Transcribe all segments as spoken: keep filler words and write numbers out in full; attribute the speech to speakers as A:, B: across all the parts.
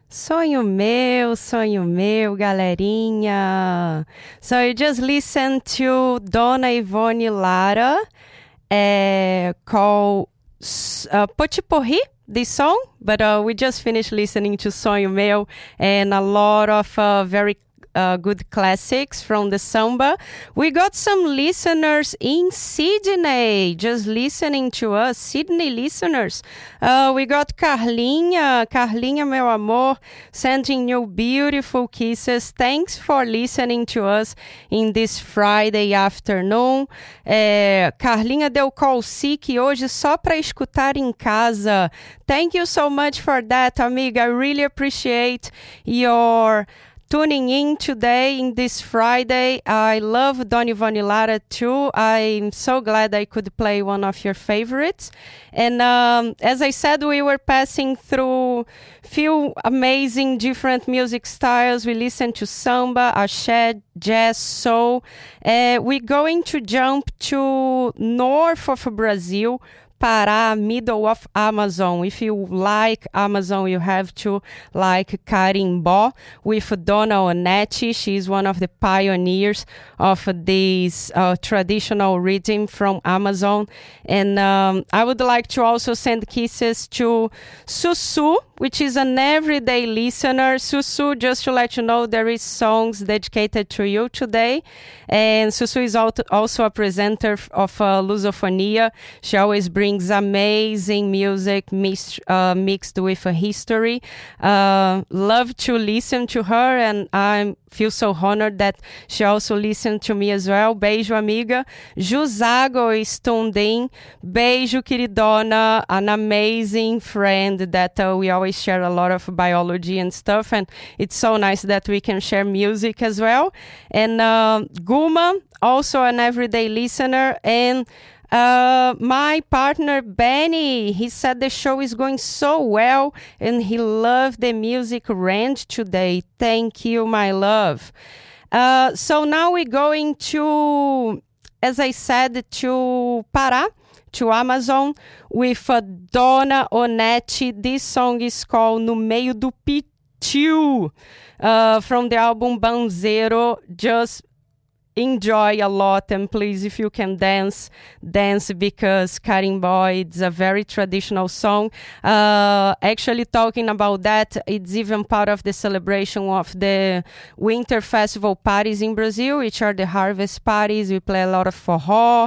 A: Sonho meu, sonho meu, galerinha. So you just listened to Dona Ivone Lara, uh, called uh, Potiporri, this song, but uh, we just finished listening to Sonho Meu and a lot of uh, very Uh, good classics from the samba. We got some listeners in Sydney just listening to us, Sydney listeners. Uh, we got Carlinha, Carlinha, meu amor, sending you beautiful kisses. Thanks for listening to us in this Friday afternoon. É, Carlinha deu call sick hoje só para escutar em casa. Thank you so much for that, amiga. I really appreciate your tuning in today in this Friday. I love Dona Ivone Lara too. I'm so glad I could play one of your favorites. And um, as I said, we were passing through few amazing different music styles. We listened to samba, axé, jazz, soul. Uh, we're going to jump to north of Brazil, Pará, middle of Amazon. If you like Amazon, you have to like Carimbó with Dona Onete. She's one of the pioneers of this uh, traditional rhythm from Amazon. And um, I would like to also send kisses to Susu, which is an everyday listener. Susu, just to let you know, there is songs dedicated to you today. And Susu is also a presenter of uh, Lusofonia. She always brings amazing music mixed, uh, mixed with a history. Uh, love to listen to her, and I feel so honored that she also listened to me as well. Beijo, amiga. Jusago Stundin. Beijo, queridona. An amazing friend that uh, we always share a lot of biology and stuff, and it's so nice that we can share music as well. And uh, Guma, also an everyday listener, and Uh, my partner Benny, he said the show is going so well and he loved the music range today. Thank you, my love. Uh, so now we're going to, as I said, to Pará, to Amazon, with uh, Dona Onete. This song is called No Meio do Pitiu, uh, from the album Banzeiro. Just enjoy a lot, and please, if you can dance, dance, because Carimbó, it's a very traditional song. Uh, actually, talking about that, it's even part of the celebration of the winter festival parties in Brazil, which are the harvest parties. We play a lot of forró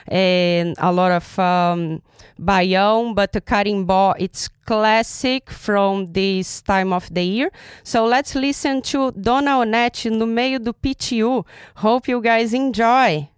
A: and a lot of um, baião, but the Carimbó, it's classic from this time of the year. So let's listen to Dona Onete, No Meio do Pitiu. Hope you guys enjoy.